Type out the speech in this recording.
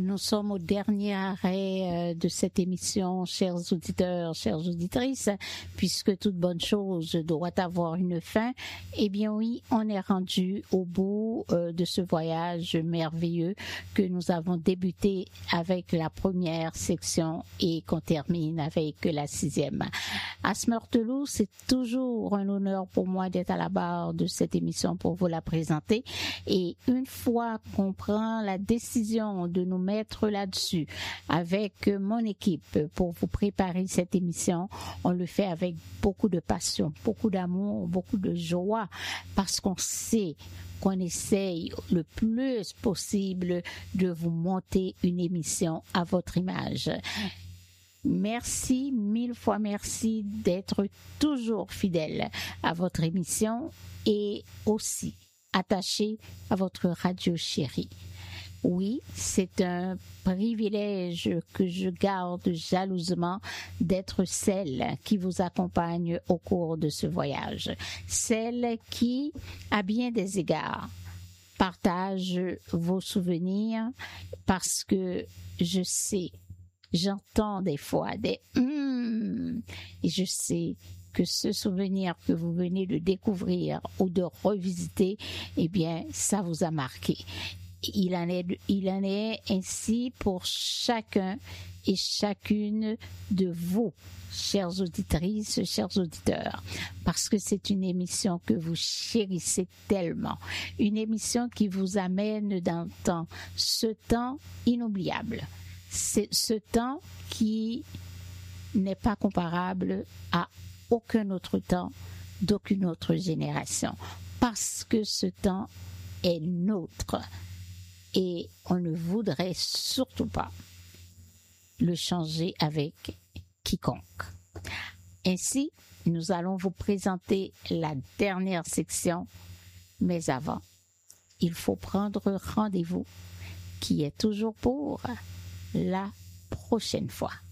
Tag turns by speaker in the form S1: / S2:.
S1: Nous sommes au dernier arrêt de cette émission, chers auditeurs, chères auditrices, puisque toute bonne chose doit avoir une fin. Eh bien oui, on est rendu au bout de ce voyage merveilleux que nous avons débuté avec la première section et qu'on termine avec la 6e. Asmeurteloup, c'est toujours un honneur pour moi d'être à la barre de cette émission pour vous la présenter. Et une fois qu'on prend la décision de nous mettre là-dessus avec mon équipe pour vous préparer cette émission, on le fait avec beaucoup de passion, beaucoup d'amour, beaucoup de joie, parce qu'on sait qu'on essaye le plus possible de vous monter une émission à votre image. Merci, 1000 fois merci d'être toujours fidèle à votre émission et aussi attaché à votre radio chérie. Oui, c'est un privilège que je garde jalousement d'être celle qui vous accompagne au cours de ce voyage. Celle qui, à bien des égards, partage vos souvenirs parce que je sais, j'entends des fois des et je sais que ce souvenir que vous venez de découvrir ou de revisiter, eh bien, ça vous a marqué. Il en est ainsi pour chacun et chacune de vous, chères auditrices, chers auditeurs, parce que c'est une émission que vous chérissez tellement, une émission qui vous amène dans le temps, ce temps inoubliable, c'est ce temps qui n'est pas comparable à aucun autre temps d'aucune autre génération, parce que ce temps est nôtre. Et on ne voudrait surtout pas le changer avec quiconque. Ainsi, nous allons vous présenter la dernière section, mais avant, il faut prendre rendez-vous, qui est toujours pour la prochaine fois.